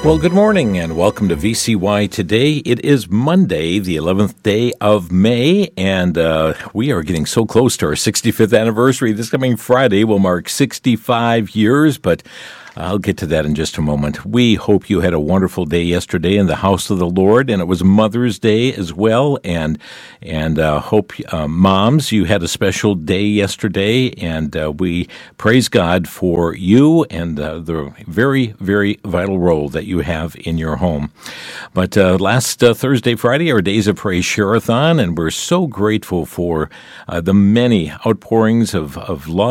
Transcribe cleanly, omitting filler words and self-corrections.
Well, good morning and welcome to VCY Today. It is Monday, the 11th day of May, and we are getting so close to our 65th anniversary. This coming Friday will mark 65 years, but I'll get to that in just a moment. We hope you had a wonderful day yesterday in the house of the Lord, and it was Mother's Day as well, and hope moms, you had a special day yesterday, and we praise God for you and the very, very vital role that you have in your home. But last Thursday, Friday, our Days of Praise Share-a-thon, and we're so grateful for the many outpourings of love